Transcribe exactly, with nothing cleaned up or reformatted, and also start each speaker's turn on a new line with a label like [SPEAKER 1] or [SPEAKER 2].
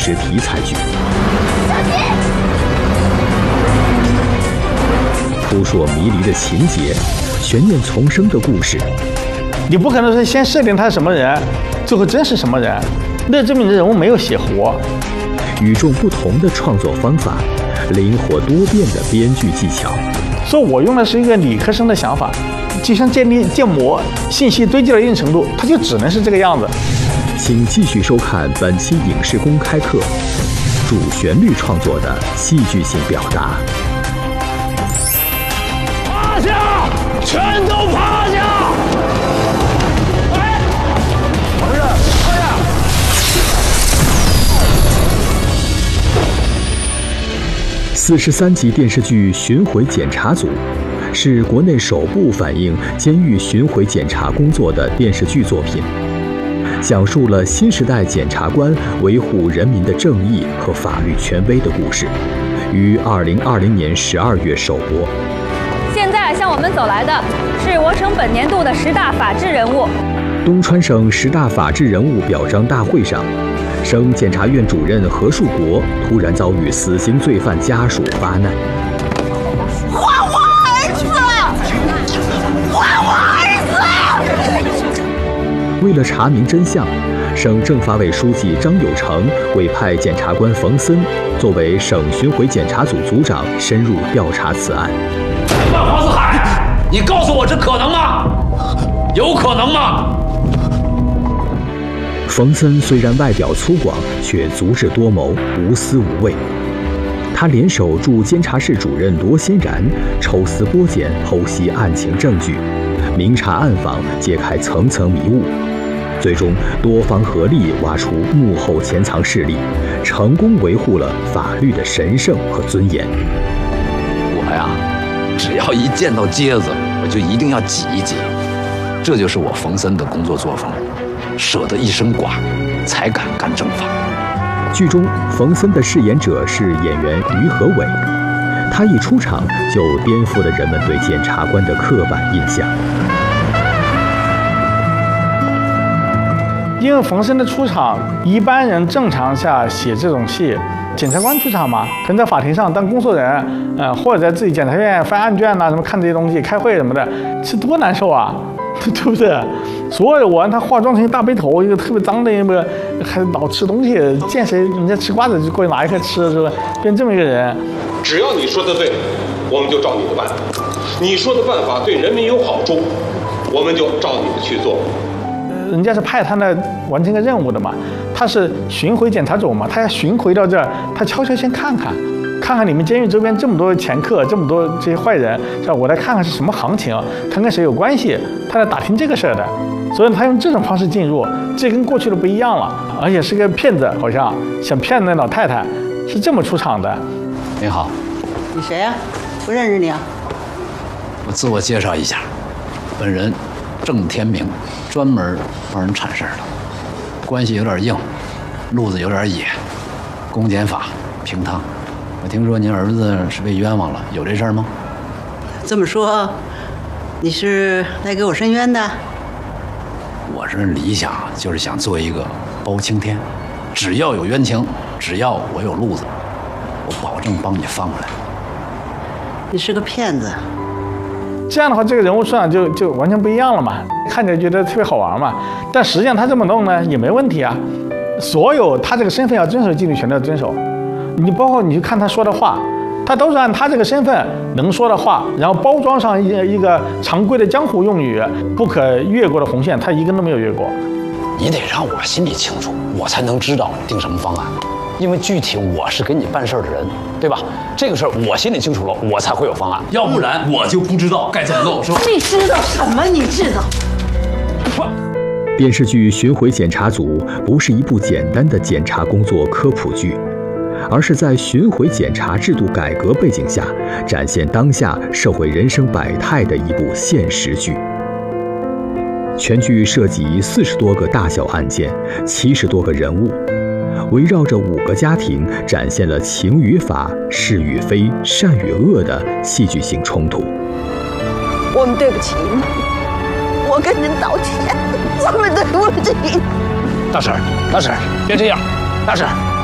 [SPEAKER 1] 实题材剧。扑朔迷离的情节，悬念丛生的故事。
[SPEAKER 2] 你不可能是先设定他是什么人，最后真是什么人，那证明这人物没有写活。
[SPEAKER 1] 与众不同的创作方法，灵活多变的编剧技巧。
[SPEAKER 2] 所以我用的是一个理科生的想法，就像建立建模，信息堆积到一定程度，它就只能是这个样子。
[SPEAKER 1] 请继续收看本期影视公开课，主旋律创作的戏剧性表达。
[SPEAKER 3] 趴下，全都趴下！哎，同志，趴下！
[SPEAKER 1] 四十三集电视剧《巡回检查组》是国内首部反映监狱巡回检查工作的电视剧作品，讲述了新时代检察官维护人民的正义和法律权威的故事，于二零二零年十二月首播。
[SPEAKER 4] 现在向我们走来的是我省本年度的十大法治人物。
[SPEAKER 1] 东川省十大法治人物表彰大会上，省检察院主任何树国突然遭遇死刑罪犯家属发难。
[SPEAKER 5] 还我儿子！还我儿子！
[SPEAKER 1] 为了查明真相，省政法委书记张有成委派检察官冯森作为省巡回检查组组长，深入调查此案。
[SPEAKER 3] 万黄四海，你告诉我这可能吗？有可能吗？
[SPEAKER 1] 冯森虽然外表粗犷，却足智多谋，无私无畏。他联手助监察室主任罗欣然抽丝剥茧，剖析案情证据，明察暗访，揭开层层迷雾，最终多方合力挖出幕后潜藏势力，成功维护了法律的神圣和尊严。
[SPEAKER 6] 我呀，只要一见到疖子，我就一定要挤一挤，这就是我冯森的工作作风，舍得一身剐，才敢干正法。
[SPEAKER 1] 剧中，冯森的饰演者是演员于和伟，他一出场就颠覆了人们对检察官的刻板印象。
[SPEAKER 2] 因为冯森的出场，一般人正常下写这种戏，检察官出场嘛，可能在法庭上当工作人，呃，或者在自己检察院翻案卷呐、什么看这些东西、开会什么的，这多难受啊，对不对？所有的我让他化妆成一个大背头，一个特别脏的一个，还老吃东西，见谁人家吃瓜子就过去拿一颗吃，是吧？变这么一个人。
[SPEAKER 7] 只要你说的对，我们就照你的办；你说的办法对人民有好处，我们就照你的去做。
[SPEAKER 2] 人家是派他来完成个任务的嘛，他是巡回检察组嘛，他要巡回到这儿，他悄悄先看看，看看你们监狱周边这么多前客，这么多这些坏人，是吧？我来看看是什么行情，看跟谁有关系，他来打听这个事儿的，所以他用这种方式进入，这跟过去的不一样了，而且是个骗子，好像想骗那老太太，是这么出场的。
[SPEAKER 6] 你好，
[SPEAKER 5] 你谁呀、啊？不认识你啊？
[SPEAKER 6] 我自我介绍一下，本人郑天明，专门帮人铲事儿的，关系有点硬，路子有点野，公检法平汤。我听说您儿子是被冤枉了，有这事儿吗？
[SPEAKER 5] 这么说，你是来给我申冤的？
[SPEAKER 6] 我这理想就是想做一个包青天，只要有冤情，只要我有路子，我保证帮你翻过来。
[SPEAKER 5] 你是个骗子。
[SPEAKER 2] 这样的话，这个人物出场就就完全不一样了嘛，看起来觉得特别好玩嘛。但实际上他这么弄呢也没问题啊，所有他这个身份要遵守纪律全都要遵守。你包括你去看他说的话，他都是按他这个身份能说的话，然后包装上一一个常规的江湖用语，不可越过的红线，他一根都没有越过。
[SPEAKER 8] 你得让我心里清楚，我才能知道定什么方案。因为具体我是给你办事儿的人，对吧？这个事儿我心里清楚了，我才会有方案，
[SPEAKER 3] 要不然我就不知道该怎么弄，是吧？
[SPEAKER 5] 你知道什么？你知道？
[SPEAKER 1] 电视剧《巡回检查组》不是一部简单的检察工作科普剧，而是在巡回检察制度改革背景下，展现当下社会人生百态的一部现实剧。全剧涉及四十多个大小案件，七十多个人物。围绕着五个家庭，展现了情与法、是与非、善与恶的戏剧性冲突。
[SPEAKER 5] 我们对不起你，我跟您道歉，我们对不起。
[SPEAKER 8] 大婶，大婶，别这样，大婶。